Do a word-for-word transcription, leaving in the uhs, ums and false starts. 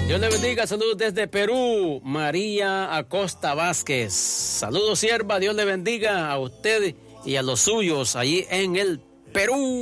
Dios le bendiga, saludos desde Perú, María Acosta Vázquez. Saludos, sierva, Dios le bendiga a usted y a los suyos allí en el Perú.